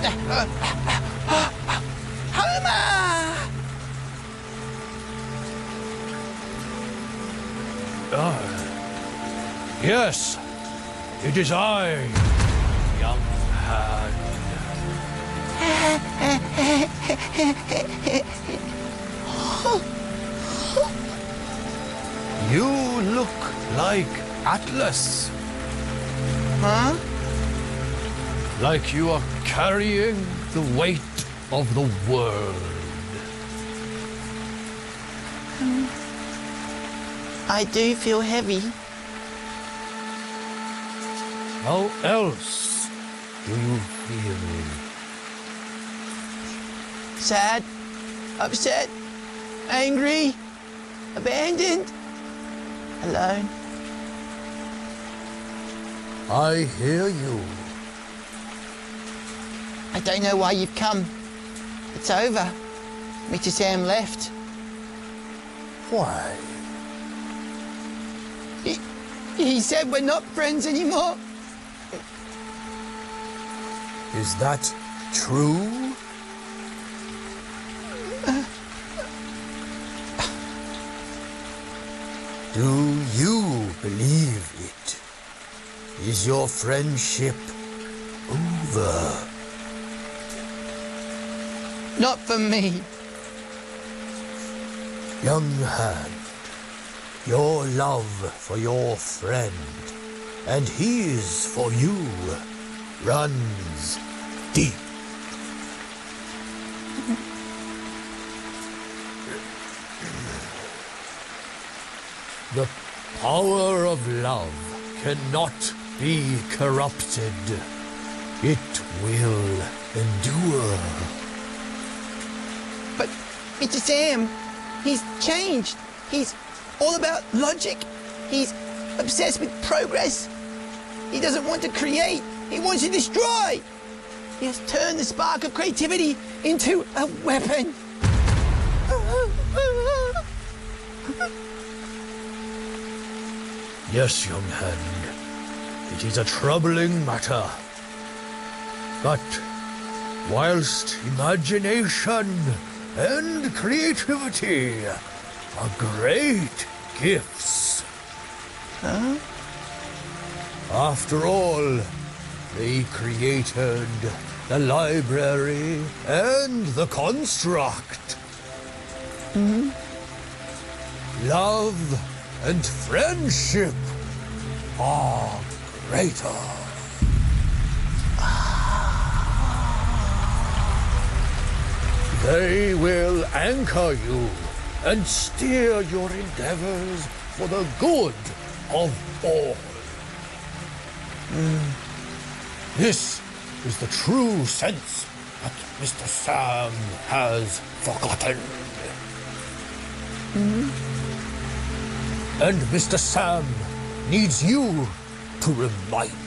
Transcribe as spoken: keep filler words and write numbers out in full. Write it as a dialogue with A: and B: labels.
A: Homer!
B: Ah, yes, it is I, young hand. You look like Atlas.
A: Huh?
B: Like you are carrying the weight of the world.
A: I do feel heavy.
B: How else do you feel?
A: Sad, upset, angry, abandoned, alone.
B: I hear you.
A: I don't know why you've come. It's over. Mister Sam left.
B: Why?
A: He, he said we're not friends anymore.
B: Is that true? Do you believe it? Is your friendship over?
A: Not for me.
B: Young hand, your love for your friend and his for you runs deep. The power of love cannot be corrupted. It will endure.
A: But Mister Sam, he's changed. He's all about logic. He's obsessed with progress. He doesn't want to create. He wants to destroy. He has turned the spark of creativity into a weapon.
B: Yes, young hand, it is a troubling matter. But whilst imagination and creativity are great gifts,
A: Huh?
B: after all, they created the library and the construct.
A: Mm-hmm.
B: Love and friendship are greater. They will anchor you and steer your endeavors for the good of all. Mm. This is the true sense that Mister Sam has forgotten.
A: Mm-hmm.
B: And Mister Sam needs you to remind